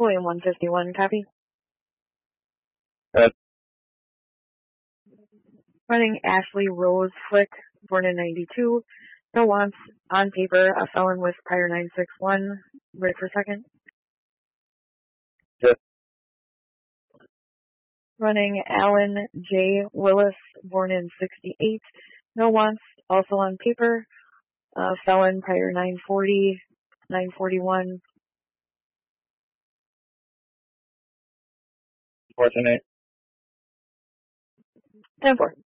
William 151, copy. Good. Running Ashley Rose Flick, born in 92. No wants, on paper, a felon with prior 961. Ready for second. Good. Running Alan J. Willis, born in 68. No wants, also on paper, felon prior 940, 941. Fortunate. 10-4.